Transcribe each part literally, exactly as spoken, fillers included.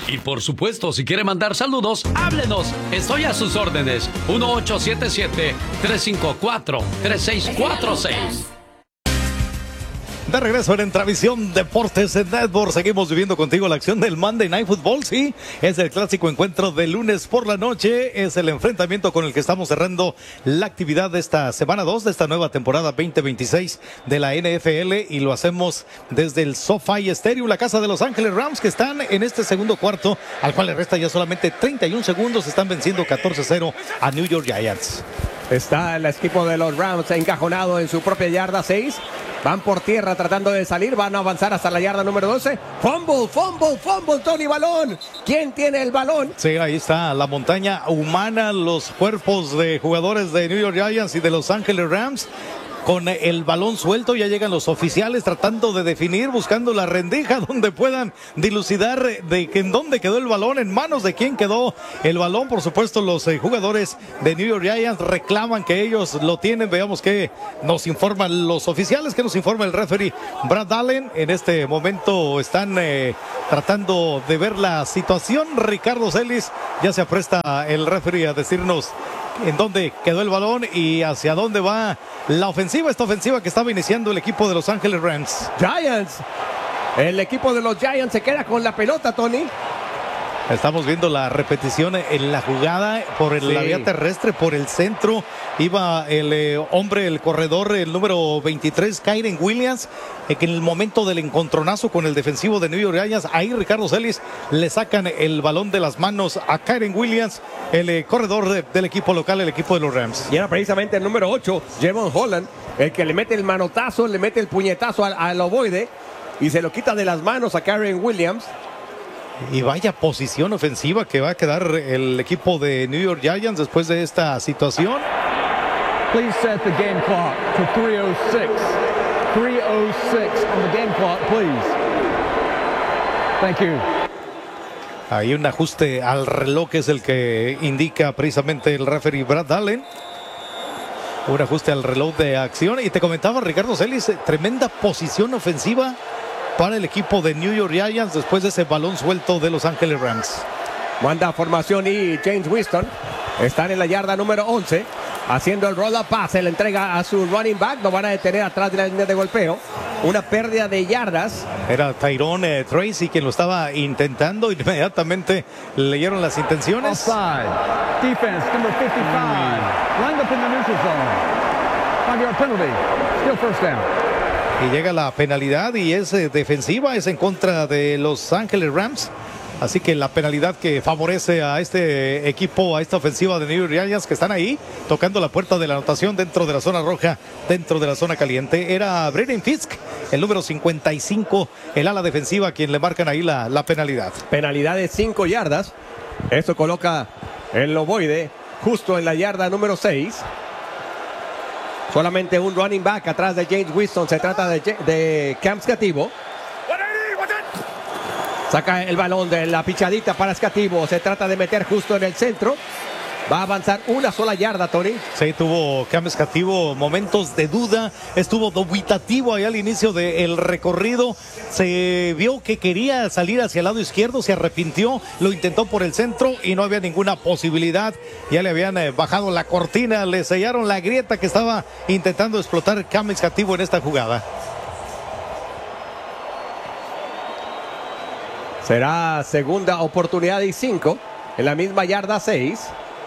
Y por supuesto, si quiere mandar saludos, háblenos. Estoy a sus órdenes. uno ocho siete siete, tres cinco cuatro, tres seis cuatro seis. De regreso en Entravisión Deportes en Network. Seguimos viviendo contigo la acción del Monday Night Football. Sí, es el clásico encuentro de lunes por la noche. Es el enfrentamiento con el que estamos cerrando la actividad de esta semana dos de esta nueva temporada veinte veintiséis de la N F L. Y lo hacemos desde el SoFi Stadium, la casa de Los Ángeles Rams, que están en este segundo cuarto, al cual le resta ya solamente treinta y un segundos. Están venciendo catorce cero a New York Giants. Está el equipo de los Rams encajonado en su propia yarda seis. Van por tierra tratando de salir. Van a avanzar hasta la yarda número doce. Fumble, fumble, fumble, Tony, balón. ¿Quién tiene el balón? Sí, ahí está la montaña humana, los cuerpos de jugadores de New York Giants y de Los Ángeles Rams. Con el balón suelto ya llegan los oficiales tratando de definir, buscando la rendija donde puedan dilucidar de que en dónde quedó el balón, en manos de quién quedó el balón. Por supuesto, los eh, jugadores de New York Giants reclaman que ellos lo tienen. Veamos qué nos informan los oficiales, qué nos informa el referee Brad Allen. En este momento están eh, tratando de ver la situación. Ricardo Celis, ya se apresta el referee a decirnos en dónde quedó el balón y hacia dónde va la ofensiva, esta ofensiva que estaba iniciando el equipo de Los Ángeles Rams. Giants, el equipo de los Giants se queda con la pelota, Tony. Estamos viendo la repetición en la jugada por el, sí. la vía terrestre, por el centro. Iba el eh, hombre, el corredor, el número veintitrés, Kyren Williams, eh, que en el momento del encontronazo con el defensivo de New York Giants, ahí Ricardo Celis le sacan el balón de las manos a Kyren Williams, el eh, corredor de, del equipo local, el equipo de los Rams. Y era precisamente el número ocho, Javon Holland, el que le mete el manotazo, le mete el puñetazo al, al ovoide y se lo quita de las manos a Kyren Williams. Y vaya posición ofensiva que va a quedar el equipo de New York Giants después de esta situación. Please set the game clock to three oh six. three oh six on the game clock, please. Thank you. Hay un ajuste al reloj que es el que indica precisamente el referee Brad Allen. Un ajuste al reloj de acción. Y te comentaba Ricardo Celis, tremenda posición ofensiva para el equipo de New York Giants después de ese balón suelto de Los Ángeles Rams. Manda formación y James Winston están en la yarda número once haciendo el roll-up pass, se le entrega a su running back, lo van a detener atrás de la línea de golpeo, una pérdida de yardas. Era Tyrone eh, Tracy quien lo estaba intentando, inmediatamente leyeron las intenciones. Offside. Defense number fifty-five, lined up in the neutral zone. Five yard penalty, still first down. Y llega la penalidad y es eh, defensiva, es en contra de Los Ángeles Rams. Así que la penalidad que favorece a este equipo, a esta ofensiva de New York Giants, que están ahí tocando la puerta de la anotación dentro de la zona roja, dentro de la zona caliente. Era Braden Fisk, el número cincuenta y cinco, el ala defensiva, quien le marcan ahí la, la penalidad. Penalidad de cinco yardas. Esto coloca el ovoide justo en la yarda número seis. Solamente un running back atrás de James Winston. Se trata de, de Cam Scativo. Saca el balón de la pichadita para Scativo. Se trata de meter justo en el centro. Va a avanzar una sola yarda, Tony. Sí, tuvo Cam Scativo momentos de duda. Estuvo dubitativo ahí al inicio del recorrido. Se vio que quería salir hacia el lado izquierdo. Se arrepintió. Lo intentó por el centro y no había ninguna posibilidad. Ya le habían eh, bajado la cortina. Le sellaron la grieta que estaba intentando explotar Cam Scativo en esta jugada. Será segunda oportunidad y cinco. En la misma yarda seis.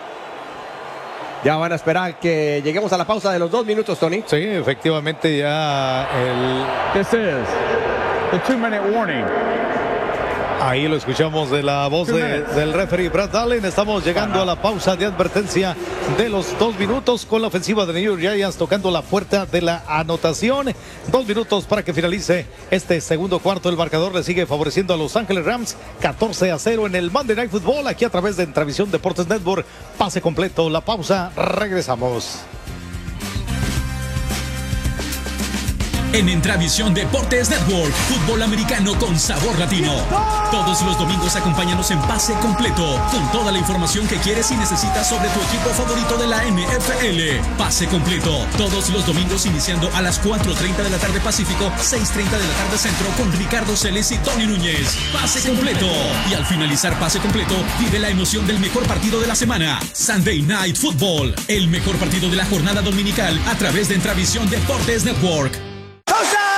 Ya van a esperar que lleguemos a la pausa de los dos minutos, Tony. Sí, efectivamente ya el... This is the two-minute warning. Ahí lo escuchamos de la voz de, del referee Brad Allen. Estamos llegando a la pausa de advertencia de los dos minutos con la ofensiva de New York Giants tocando la puerta de la anotación. Dos minutos para que finalice este segundo cuarto. El marcador le sigue favoreciendo a Los Ángeles Rams catorce a cero en el Monday Night Football aquí a través de Entravisión Deportes Network. Pase completo, la pausa, regresamos. En Entravisión Deportes Network, fútbol americano con sabor latino. Todos los domingos acompáñanos en Pase Completo, con toda la información que quieres y necesitas sobre tu equipo favorito de la N F L. Pase Completo, todos los domingos iniciando a las cuatro treinta de la tarde Pacífico, seis treinta de la tarde Centro, con Ricardo Celes y Tony Núñez. Pase Completo. Y al finalizar Pase Completo, vive la emoción del mejor partido de la semana. Sunday Night Football, el mejor partido de la jornada dominical a través de Entravisión Deportes Network.